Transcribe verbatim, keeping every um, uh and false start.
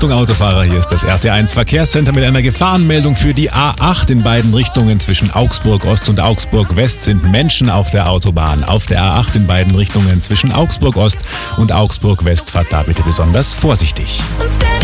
Achtung Autofahrer, hier ist das R T eins Verkehrscenter mit einer Gefahrenmeldung für die A acht in beiden Richtungen. Zwischen Augsburg Ost und Augsburg West sind Menschen auf der Autobahn. Auf der A acht in beiden Richtungen zwischen Augsburg Ost und Augsburg West fahrt da bitte besonders vorsichtig.